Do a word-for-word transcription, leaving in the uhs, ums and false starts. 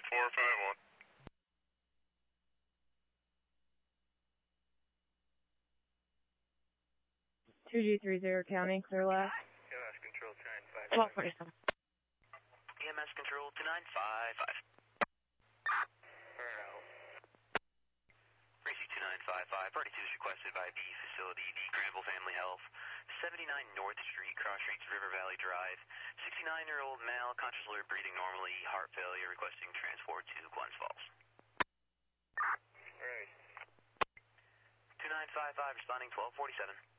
four five one. two G three zero County, clear left. E M S control two nine five five. twelve forty-seven. E M S control two nine five five. Burn out. Racy two nine five five, party two is requested by the facility, the Granville Family Health, seventy-nine North Street, Cross Streets, River Valley Drive, sixty-nine-year-old male, conscious alert, breathing normally, heart failure, requesting transport to Glens Falls. Alright. two nine five five, responding twelve forty-seven.